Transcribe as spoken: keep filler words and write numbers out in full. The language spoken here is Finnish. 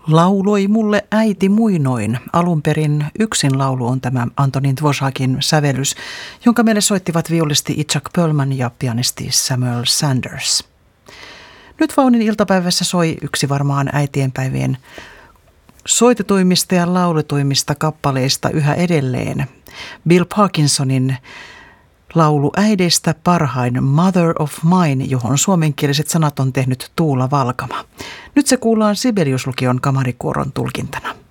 Lauloi mulle äiti muinoin. Alun perin yksin laulu on tämä Antonin Dvořákin sävellys, jonka meille soittivat viulisti Itzhak Perlman ja pianisti Samuel Sanders. Nyt Vaunin iltapäivässä soi yksi varmaan äitienpäivien soitetuimmista ja lauletuimmista kappaleista yhä edelleen. Bill Parkinsonin laulu äideistä parhain Mother of Mine, johon suomenkieliset sanat on tehnyt Tuula Valkama. Nyt se kuullaan Sibelius-lukion kamarikuoron tulkintana.